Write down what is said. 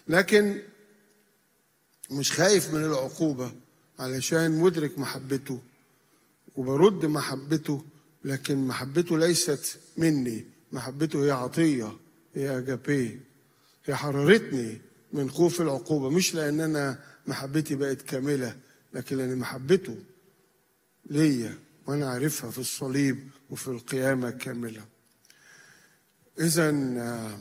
لكن مش خايف من العقوبة علشان مدرك محبته وبرد محبته، لكن محبته ليست مني، محبته هي عطية، هي أجابيه، هي حررتني من خوف العقوبة، مش لأن أنا محبتي بقت كاملة، لكن لأن محبته ليا وأنا عارفها في الصليب وفي القيامة كاملة. إذن